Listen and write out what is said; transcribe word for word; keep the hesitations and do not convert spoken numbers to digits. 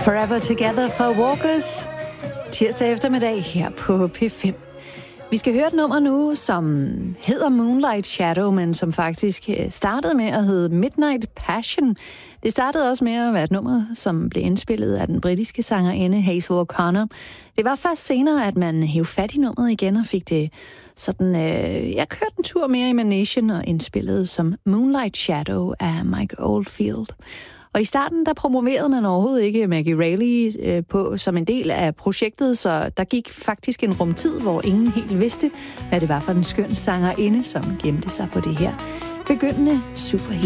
Forever Together for Walkers. Tirsdag eftermiddag her på P fem. Vi skal høre et nummer nu, som hedder Moonlight Shadow, men som faktisk startede med at hedde Midnight Passion. Det startede også med at være et nummer, som blev indspillet af den britiske sangerinde Hazel O'Connor. Det var først senere, at man hævde fat i nummeret igen og fik det sådan... Øh, jeg kørte en tur mere i Manation og indspillede som Moonlight Shadow af Mike Oldfield. Og i starten, der promoverede man overhovedet ikke Maggie Reilly øh, på som en del af projektet, så der gik faktisk en rumtid, hvor ingen helt vidste, hvad det var for en skøn sangerinde, som gemte sig på det her begyndende superhit.